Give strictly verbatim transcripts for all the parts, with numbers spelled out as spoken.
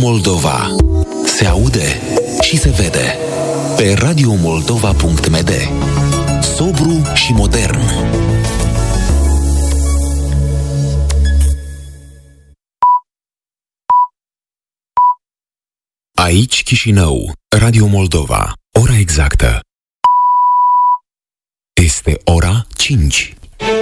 Moldova. Se aude și se vede. Pe radio moldova punct m d. Sobru și modern. Aici Chișinău, Radio Moldova. Ora exactă este ora cinci.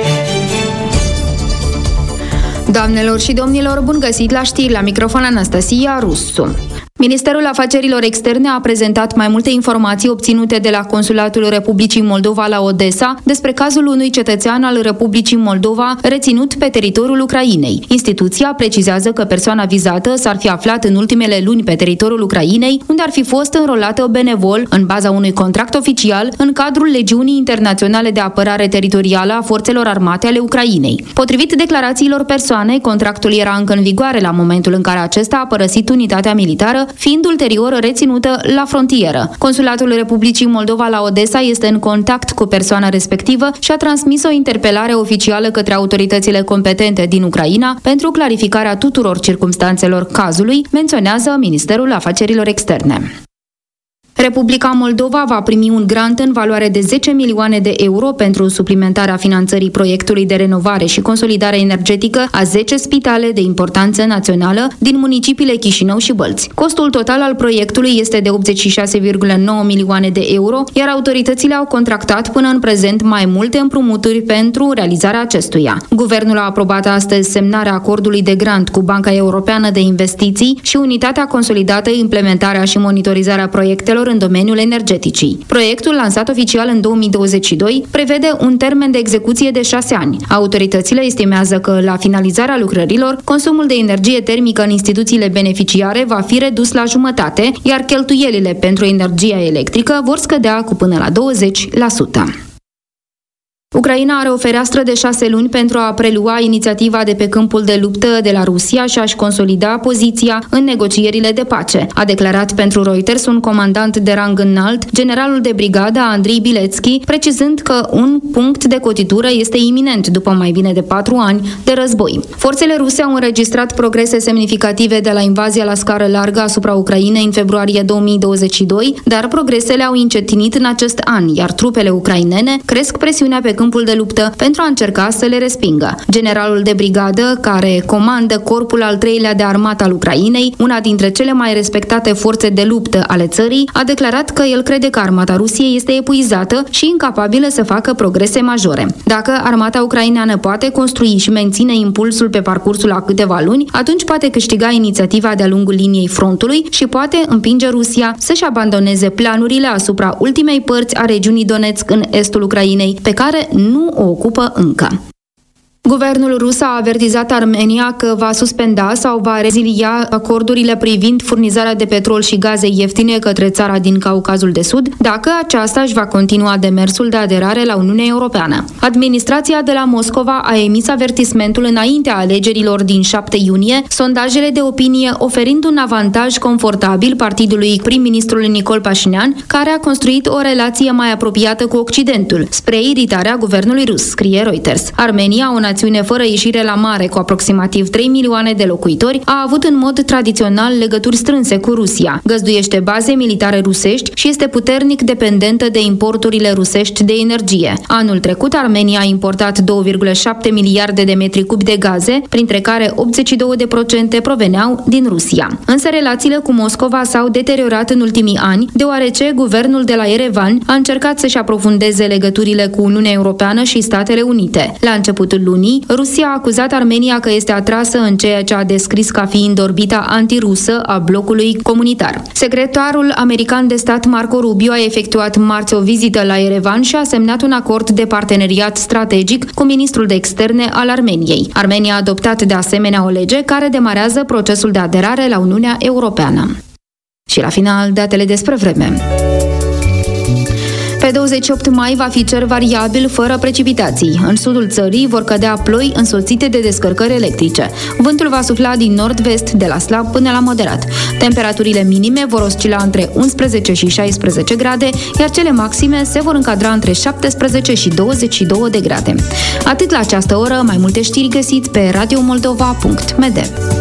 Doamnelor și domnilor, bun găsit la știri, la microfon Anastasia Rusu. Ministerul Afacerilor Externe a prezentat mai multe informații obținute de la Consulatul Republicii Moldova la Odessa despre cazul unui cetățean al Republicii Moldova reținut pe teritoriul Ucrainei. Instituția precizează că persoana vizată s-ar fi aflat în ultimele luni pe teritoriul Ucrainei, unde ar fi fost înrolată benevol în baza unui contract oficial în cadrul Legiunii Internaționale de Apărare Teritorială a Forțelor Armate ale Ucrainei. Potrivit declarațiilor persoanei, contractul era încă în vigoare la momentul în care acesta a părăsit unitatea militară, fiind ulterior reținută la frontieră. Consulatul Republicii Moldova la Odessa este în contact cu persoana respectivă și a transmis o interpelare oficială către autoritățile competente din Ucraina pentru clarificarea tuturor circumstanțelor cazului, menționează Ministerul Afacerilor Externe. Republica Moldova va primi un grant în valoare de zece milioane de euro pentru suplimentarea finanțării proiectului de renovare și consolidare energetică a zece spitale de importanță națională din municipiile Chișinău și Bălți. Costul total al proiectului este de optzeci și șase virgulă nouă milioane de euro, iar autoritățile au contractat până în prezent mai multe împrumuturi pentru realizarea acestuia. Guvernul a aprobat astăzi semnarea acordului de grant cu Banca Europeană de Investiții și Unitatea Consolidată Implementarea și Monitorizarea Proiectelor în domeniul energeticii. Proiectul, lansat oficial în două mii douăzeci și doi, prevede un termen de execuție de șase ani. Autoritățile estimează că, la finalizarea lucrărilor, consumul de energie termică în instituțiile beneficiare va fi redus la jumătate, iar cheltuielile pentru energia electrică vor scădea cu până la douăzeci la sută. Ucraina are o fereastră de șase luni pentru a prelua inițiativa de pe câmpul de luptă de la Rusia și a-și consolida poziția în negocierile de pace, a declarat pentru Reuters un comandant de rang înalt, generalul de brigadă Andrei Bilețchi, precizând că un punct de cotitură este iminent după mai bine de patru ani de război. Forțele ruse au înregistrat progrese semnificative de la invazia la scară largă asupra Ucrainei în februarie două mii douăzeci și doi, dar progresele au încetinit în acest an, iar trupele ucrainene cresc presiunea pe câmpul de luptă pentru a încerca să le respingă. Generalul de brigadă, care comandă corpul al treilea de armată al Ucrainei, una dintre cele mai respectate forțe de luptă ale țării, a declarat că el crede că armata Rusiei este epuizată și incapabilă să facă progrese majore. Dacă armata ucraineană poate construi și menține impulsul pe parcursul a câteva luni, atunci poate câștiga inițiativa de-a lungul liniei frontului și poate împinge Rusia să-și abandoneze planurile asupra ultimei părți a regiunii Donetsk în estul Ucrainei, pe care nu o ocupă încă. Guvernul rus a avertizat Armenia că va suspenda sau va rezilia acordurile privind furnizarea de petrol și gaze ieftine către țara din Caucazul de Sud, dacă aceasta își va continua demersul de aderare la Uniunea Europeană. Administrația de la Moscova a emis avertismentul înaintea alegerilor din șapte iunie, sondajele de opinie oferind un avantaj confortabil partidului prim-ministrul Nicol Pașinian, care a construit o relație mai apropiată cu Occidentul, spre iritarea guvernului rus, scrie Reuters. Armenia, o națiune fără ieșire la mare cu aproximativ trei milioane de locuitori, a avut în mod tradițional legături strânse cu Rusia, găzduiește baze militare rusești și este puternic dependentă de importurile rusești de energie. Anul trecut, Armenia a importat două virgulă șapte miliarde de metri cubi de gaze, printre care optzeci și doi la sută proveneau din Rusia. Însă relațiile cu Moscova s-au deteriorat în ultimii ani, deoarece guvernul de la Yerevan a încercat să-și aprofundeze legăturile cu Uniunea Europeană și Statele Unite. La începutul lunii, Rusia a acuzat Armenia că este atrasă în ceea ce a descris ca fiind orbita antirusă a blocului comunitar. Secretarul american de stat Marco Rubio a efectuat marți o vizită la Yerevan și a semnat un acord de parteneriat strategic cu ministrul de externe al Armeniei. Armenia a adoptat de asemenea o lege care demarează procesul de aderare la Uniunea Europeană. Și la final, datele despre vreme. Pe douăzeci și opt mai va fi cer variabil fără precipitații. În sudul țării vor cădea ploi însoțite de descărcări electrice. Vântul va sufla din nord-vest, de la slab până la moderat. Temperaturile minime vor oscila între unsprezece și șaisprezece grade, iar cele maxime se vor încadra între șaptesprezece și douăzeci și două de grade. Atât la această oră, mai multe știri găsiți pe radio moldova punct m d.